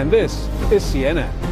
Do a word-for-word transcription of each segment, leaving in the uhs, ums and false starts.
And this is C N N.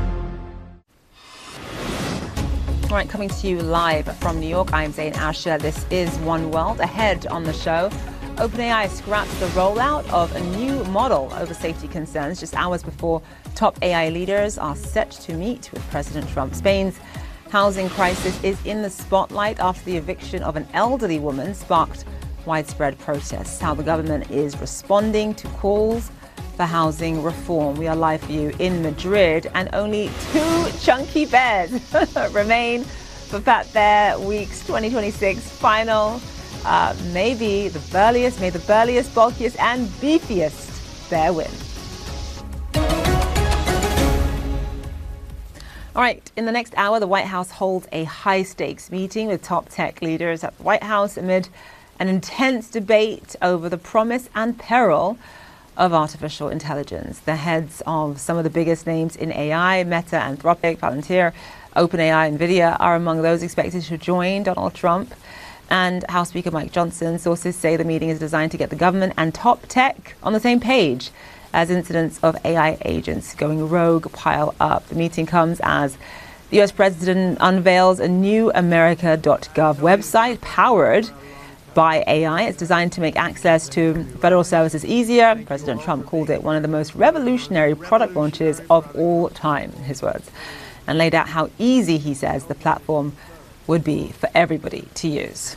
All right, coming to you live from New York, I'm Zain Asher. This is One World. Ahead on the show, OpenAI scraps the rollout of a new model over safety concerns just hours before top A I leaders are set to meet with President Trump. Spain's housing crisis is in the spotlight after the eviction of an elderly woman sparked widespread protests. How the government is responding to calls for housing reform. We are live for you in Madrid, and only two chunky beds remain for Pat Bear Week's twenty twenty-six final. Uh, maybe the burliest, may the burliest, bulkiest, and beefiest bear win. All right, in the next hour, the White House holds a high-stakes meeting with top tech leaders at the White House amid an intense debate over the promise and peril of artificial intelligence. The heads of some of the biggest names in A I, Meta, Anthropic, Palantir, OpenAI, NVIDIA, are among those expected to join Donald Trump and House Speaker Mike Johnson. Sources say the meeting is designed to get the government and top tech on the same page as incidents of A I agents going rogue pile up. The meeting comes as the U S president unveils a new America dot gov website powered by A I. It's designed to make access to federal services easier. President Trump called it one of the most revolutionary product launches of all time, in his words, and laid out how easy, he says, the platform would be for everybody to use.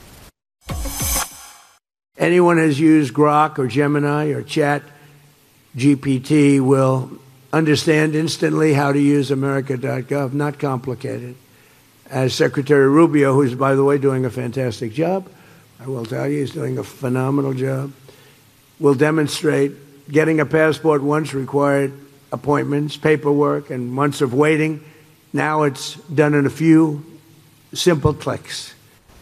Anyone has used Grok or Gemini or Chat G P T will understand instantly how to use America dot gov. Not complicated. As Secretary Rubio, who's, by the way, doing a fantastic job, I will tell you, he's doing a phenomenal job, will demonstrate getting a passport once required appointments, paperwork, and months of waiting. Now it's done in a few simple clicks.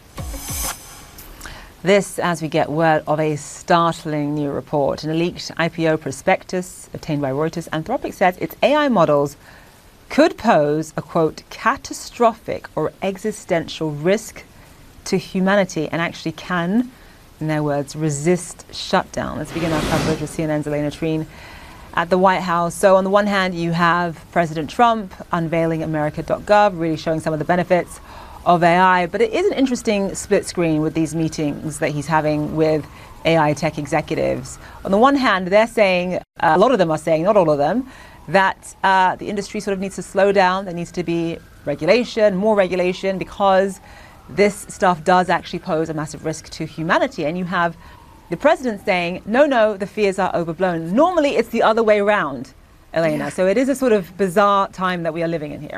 This as we get word of a startling new report. In a leaked I P O prospectus obtained by Reuters, Anthropic says its A I models could pose a, quote, catastrophic or existential risk to humanity and actually can, in their words, resist shutdown. Let's begin our coverage with C N N's Elena Treen at the White House. So on the one hand, you have President Trump unveiling America dot gov, really showing some of the benefits of A I. But it is an interesting split screen with these meetings that he's having with A I tech executives. On the one hand, they're saying, uh, a lot of them are saying, not all of them, that uh, the industry sort of needs to slow down. There needs to be regulation, more regulation, because this stuff does actually pose a massive risk to humanity. And you have the president saying, no, no, the fears are overblown. Normally, it's the other way around, Elena. Yeah. So it is a sort of bizarre time that we are living in here.